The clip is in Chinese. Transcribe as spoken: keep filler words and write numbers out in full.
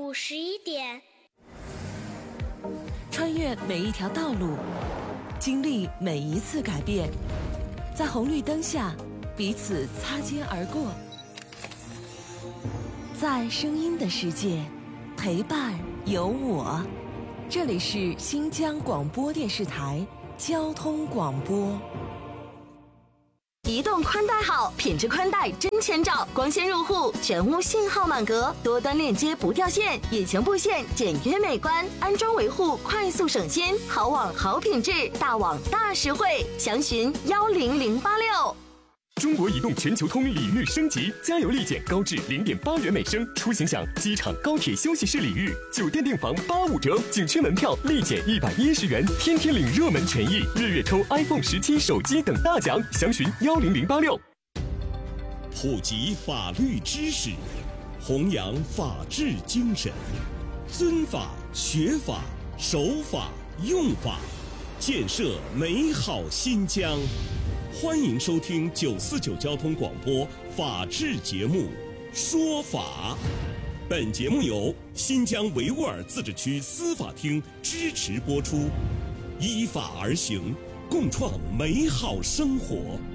午十一点。 穿越每一条道路，经历每一次改变，在红绿灯下彼此擦肩而过，在声音的世界陪伴有我。这里是新疆广播电视台交通广播。 移动宽带好，品质宽带真千兆，光纤入户，全屋信号满格，多端链接不掉线，隐形布线简约美观，安装维护快速省心，好网好品质，大网大实惠，详询幺零零八六。 中国移动全球通礼遇升级，加油立减高至零点八元每升，出行享机场、高铁休息室礼遇，酒店订房八五折，景区门票立减一百一十元，天天领热门权益，日月抽 iPhone 十七手机等大奖，详询幺零零八六。 普及法律知识，弘扬法治精神，尊法、学法、守法、用法，建设美好新疆。欢迎收听九四九交通广播法治节目《说法》。本节目由新疆维吾尔自治区司法厅支持播出，依法而行，共创美好生活。